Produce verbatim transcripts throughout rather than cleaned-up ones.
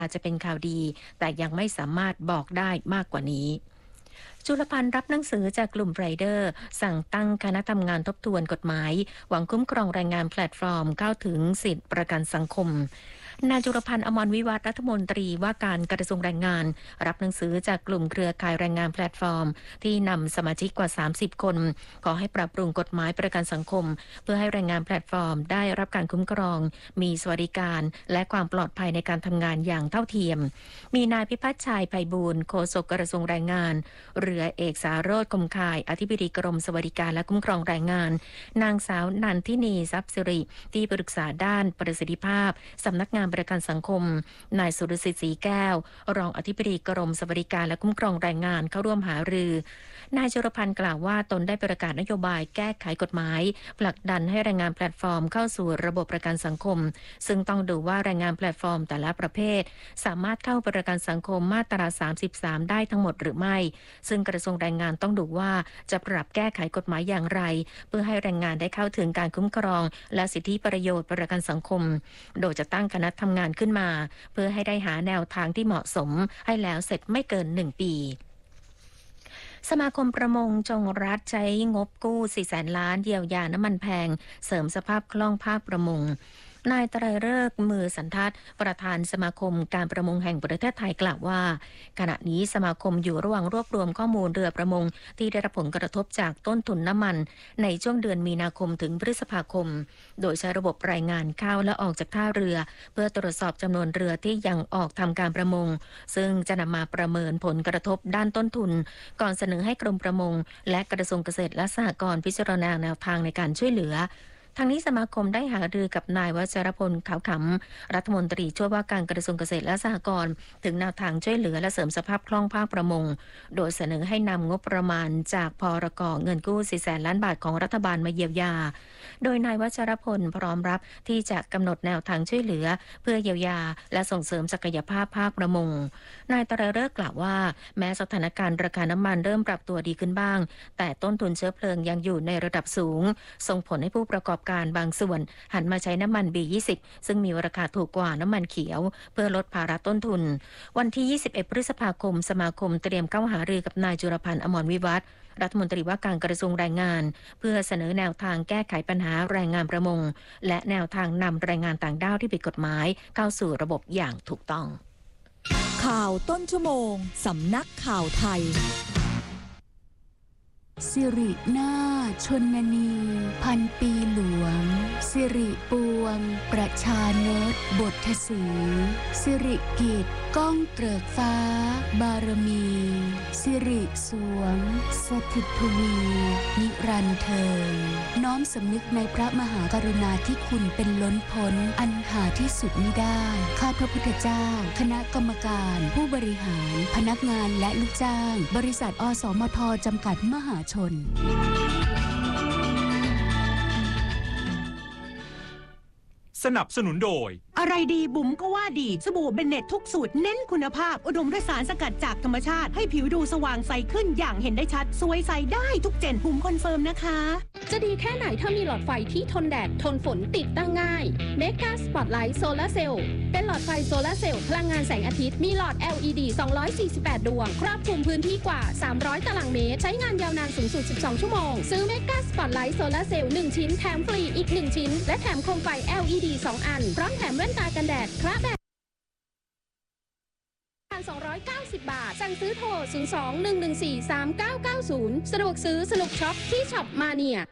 อาจจะเป็นข่าวดีแต่ยังไม่สามารถบอกได้มากกว่านี้จุลพันธ์รับหนังสือจากกลุ่มไรเดอร์สั่งตั้งคณะทำงานทบทวนกฎหมายหวังคุ้มครองแรงงานแพลตฟอร์มเข้าถึงสิทธิประกันสังคมนายจุลพันธ์อมรวิวัฒน์รัฐมนตรีว่าการกระทรวงแรงงานรับหนังสือจากกลุ่มเครือข่ายแรงงานแพลตฟอร์มที่นำสมาชิกกว่าสามสิบคนขอให้ปรับปรุงกฎหมายประกันสังคมเพื่อให้แรงงานแพลตฟอร์มได้รับการคุ้มครองมีสวัสดิการและความปลอดภัยในการทำงานอย่างเท่าเทียมมีนายพิพัฒน์ชัยไพบูลย์โฆษกกระทรวงแรงงานเรือเอกสาโรจน์ คมข่ายอธิบดีกรมสวัสดิการและคุ้มครองแรงงานนางสาวนันทินีทรัพย์สิริที่ปรึกษาด้านประสิทธิภาพสำนักงานประกันสังคมนายสุรสิทธิ์ศรีแก้วรองอธิบดีกรมสวัสดิการและคุ้มครองแรงงานเข้าร่วมหารือนายจุลพันธ์กล่าวว่าตนได้ประกาศนโยบายแก้ไขกฎหมายผลักดันให้แรงงานแพลตฟอร์มเข้าสู่ระบบประกันสังคมซึ่งต้องดูว่าแรงงานแพลตฟอร์มแต่ละประเภทสามารถเข้าประกันสังคมมาตราสามสิบสามได้ทั้งหมดหรือไม่ซึ่งกระทรวงแรงงานต้องดูว่าจะปรับแก้ไขกฎหมายอย่างไรเพื่อให้แรงงานได้เข้าถึงการคุ้มครองและสิทธิประโยชน์ประกันสังคมโดยจะตั้งคณะทำงานขึ้นมาเพื่อให้ได้หาแนวทางที่เหมาะสมให้แล้วเสร็จไม่เกินหนึ่งปีสมาคมประมงจงรัฐใช้งบกู้สี่แสนล้านเยียวยาน้ำมันแพงเสริมสภาพคล่องภาคประมงนายไตรฤกษ์มือสันทัดประธานสมาคมการประมงแห่งประเทศไทยกล่าวว่าขณะนี้สมาคมอยู่ระหว่างรวบรวมข้อมูลเรือประมงที่ได้รับผลกระทบจากต้นทุนน้ำมันในช่วงเดือนมีนาคมถึงพฤษภาคมโดยใช้ระบบรายงานเข้าและออกจากท่าเรือเพื่อตรวจสอบจำนวนเรือที่ยังออกทำการประมงซึ่งจะนำมาประเมินผลกระทบด้านต้นทุนก่อนเสนอให้กรมประมงและกระทรวงเกษตรและสหกรณ์พิจารณาแนวทางในการช่วยเหลือทางนี้สมาคมได้หารือกับนายวชรพลขาวขำรัฐมนตรีช่วยว่าการกระทรวงเกษตรและสหกรณ์ถึงแนวทางช่วยเหลือและเสริมสภาพคล่องภาคประมงโดยเสนอให้นำงบประมาณจากพรก.เงินกู้สี่แสนล้านบาทของรัฐบาลมาเยียวยาโดยนายวชรพลพร้อมรับที่จะกำหนดแนวทางช่วยเหลือเพื่อเยียวยาและส่งเสริมศักยภาพภาคประมงนายตระเลิกกล่าวว่าแม้สถานการณ์ราคาน้ำมันเริ่มปรับตัวดีขึ้นบ้างแต่ต้นทุนเชื้อเพลิงยังอยู่ในระดับสูงส่งผลให้ผู้ประกอบการบางส่วนหันมาใช้น้ำมัน บี ยี่สิบ ซึ่งมีราคาถูกกว่าน้ำมันเขียวเพื่อลดภาระต้นทุนวันที่ยี่สิบเอ็ดพฤษภาคมสมาคมเตรียมเข้าหารือกับนายจุลพันธ์อมรวิวัฒน์รัฐมนตรีว่าการกระทรวงแรงงานเพื่อเสนอแนวทางแก้ไขปัญหาแรงงานประมงและแนวทางนำแรงงานต่างด้าวที่ผิดกฎหมายเข้าสู่ระบบอย่างถูกต้องข่าวต้นชั่วโมงสำนักข่าวไทยสิรินาถชนนีพันปีหลวงสิริปวงประชานตบทสีสิริกิจก้องเกริกฟ้าบารมีสิริสวงสถิตทวีนิรันดร์เทินน้อมสำนึกในพระมหากรุณาธิคุณเป็นล้นพ้นอันหาที่สุดมิได้ข้าพระพุทธเจ้าคณะกรรมการผู้บริหารพนักงานและลูกจ้างบริษัทอสมทจำกัดมหาชนสนับสนุนโดยอะไรดีบุ๋มก็ว่าดีสบู่เบนเน็ตทุกสูตรเน้นคุณภาพอุดมด้วยสารสกัดจากธรรมชาติให้ผิวดูสว่างใสขึ้นอย่างเห็นได้ชัดสวยใสได้ทุกเจนบุ๋มคอนเฟิร์มนะคะจะดีแค่ไหนถ้ามีหลอดไฟที่ทนแดดทนฝนติดตั้งง่ายเมกาสปอตไลท์โซลาร์เซลล์เป็นหลอดไฟโซลาร์เซลล์พลังงานแสงอาทิตย์มีหลอด แอล อี ดี สองร้อยสี่สิบแปดดวงครอบคลุมพื้นที่กว่าสามร้อยตารางเมตรใช้งานยาวนานสูงสุดสิบสองชั่วโมงซื้อเมกาสปอตไลท์โซลาร์เซลล์หนึ่งชิ้นแถมฟรีอีกหนึ่งชิ้นและแถมโคมไฟ แอล อี ดี สองอันพร้อมแถมแว่นตากันแดดคละแบบสองร้อยเก้าสิบบาทสั่งซื้อโทรศูนย์ สอง หนึ่ง หนึ่ง สี่ สาม เก้า เก้า ศูนย์สะดวกซื้อสนุกช็อปที่ช็อปมาเนีย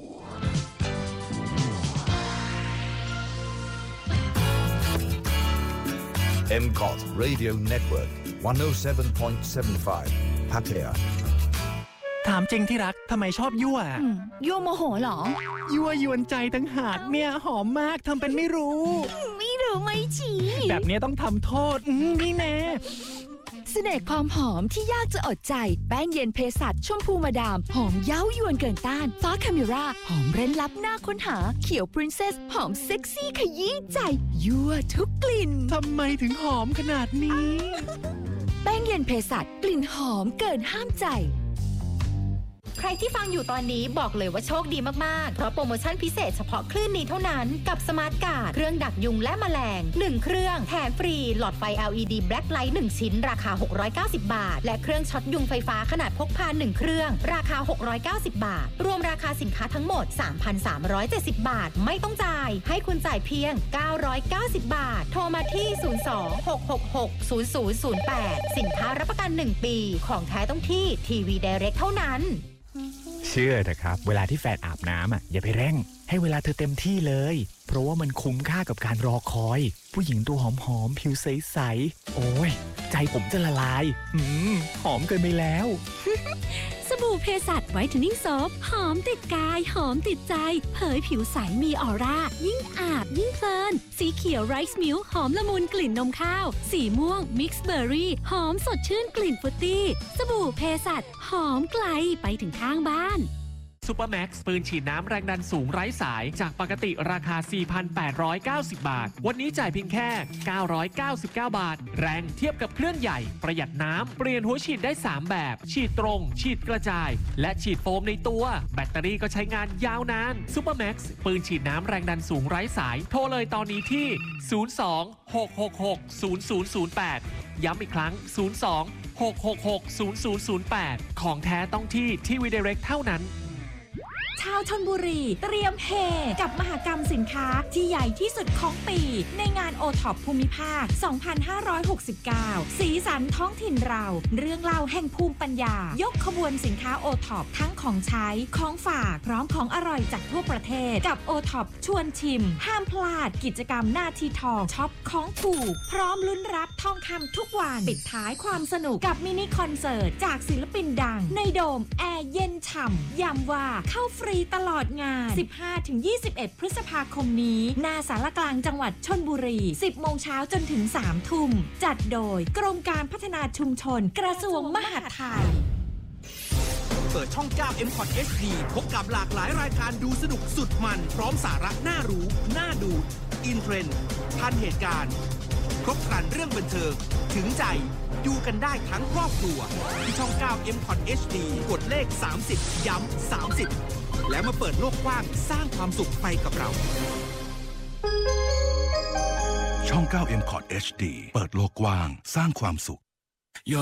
เอ็ม ซี โอ ที Radio Network หนึ่งศูนย์เจ็ดจุดห้า พัทยาถามจริงที่รักทำไมชอบยั่วยั่วโมโหเหรอยั่วยวนใจตั้งหากเนี่ยหอมมากทำเป็นไม่รู้ไม่รู้ไม่ชี้แบบนี้ต้องทำโทษนี่แน่เสน่ห์ความหอมที่ยากจะอดใจแป้งเย็นเพสัชชมพูมาดามหอมเย้ายวนเกินต้านฟ้าคาเมราหอมเร้นลับน่าค้นหาเขียวปรินเซสหอมเซ็กซี่ขยี้ใจยั่วทุกกลิ่นทำไมถึงหอมขนาดนี้แป้งเย็นเพสัชกลิ่นหอมเกินห้ามใจใครที่ฟังอยู่ตอนนี้บอกเลยว่าโชคดีมากๆเพราะโปรโมชั่นพิเศษเฉพาะคลื่นนี้เท่านั้นกับสมาร์ทการ์ดเครื่องดักยุงและแมลงหนึ่งเครื่องแถมฟรีหลอดไฟ แอล อี ดี Black Light หนึ่งชิ้นราคาหกร้อยเก้าสิบบาทและเครื่องช็อตยุงไฟฟ้าขนาดพกพาหนึ่งเครื่องราคาหกร้อยเก้าสิบบาทรวมราคาสินค้าทั้งหมด สามพันสามร้อยเจ็ดสิบบาทไม่ต้องจ่ายให้คุณจ่ายเพียงเก้าร้อยเก้าสิบบาทโทรมาที่ศูนย์ สอง หก หก หก ศูนย์ ศูนย์ ศูนย์ แปดสินค้ารับประกันหนึ่งปีของแท้ต้องที่ทีวี Direct เท่านั้นเชื่อเถอะครับเวลาที่แฟนอาบน้ำอ่ะอย่าไปเร่งให้เวลาเธอเต็มที่เลยเพราะว่ามันคุ้มค่ากับการรอคอยผู้หญิงตัวหอมๆผิวใสๆโอ้ยใจผมจะละลายอืมหอมเกินไปแล้วสบู่เพสัชไวท์เทนนิ่งโซฟหอมติดกายหอมติดใจเผยผิวใสมีออร่ายิ่งอาบยิ่งเพลินสีเขียวไรซ์มิลค์หอมละมุนกลิ่นนมข้าวสีม่วงมิกซ์เบอร์รี่หอมสดชื่นกลิ่นฟรุตตี้สบู่เพสัชหอมไกลไปถึงข้างบ้านซูเปอร์แม็กซ์ปืนฉีดน้ำแรงดันสูงไร้สายจากปกติราคา สี่พันแปดร้อยเก้าสิบ บาทวันนี้จ่ายเพียงแค่เก้าร้อยเก้าสิบเก้าบาทแรงเทียบกับเครื่องใหญ่ประหยัดน้ำเปลี่ยนหัวฉีดได้สามแบบฉีดตรงฉีดกระจายและฉีดโฟมในตัวแบตเตอรี่ก็ใช้งานยาวนานซูเปอร์แม็กซ์ปืนฉีดน้ำแรงดันสูงไร้สายโทรเลยตอนนี้ที่ศูนย์ สอง หก หก หก ศูนย์ ศูนย์ ศูนย์ แปดย้ำอีกครั้งศูนย์ สอง หก หก หก ศูนย์ ศูนย์ ศูนย์ แปดของแท้ต้องที่ทีวี Direct เท่านั้นชาวชลบุรีเตรียมเฮกับมหกรรมสินค้าที่ใหญ่ที่สุดของปีในงาน โอ ท็อป ภูมิภาค สองพันห้าร้อยหกสิบเก้า สีสันท้องถิ่นเราเรื่องเล่าแห่งภูมิปัญญายกขบวนสินค้า โอ ท็อป ทั้งของใช้ของฝากพร้อมของอร่อยจากทั่วประเทศกับ โอ ท็อป ชวนชิมห้ามพลาดกิจกรรมหน้าที่ทองช็อปของถูกพร้อมลุ้นรับทองคำทุกวันปิดท้ายความสนุกกับมินิคอนเสิร์ตจากศิลปินดังในโดมแอร์เย็นฉ่ำย้ำว่าเข้าฟรีตลอดงาน สิบห้าถึงยี่สิบเอ็ด พฤษภาคมนี้หน้าศาลกลางจังหวัดชลบุรี สิบโมงเช้าจนถึง สามทุ่มจัดโดยกรมการพัฒนาชุมชนกระทรวงมหาดไทยเปิดช่อง เก้า เอ็ม คอท เอช ดี พบกับหลากหลายรายการดูสนุกสุดมันพร้อมสาระน่ารู้น่าดูอินเทรนด์ทันเหตุการณ์ครบครันเรื่องบันเทิงถึงใจดูกันได้ทั้งครอบครัวที่ช่อง เก้า เอ็ม คอท เอช ดี กดเลขสามสิบย้ำสามสิบแล้วมาเปิดโลกกว้างสร้างความสุขไปกับเราช่อง เก้า เอ็ม คอท เอช ดี เปิดโลกกว้างสร้างความสุข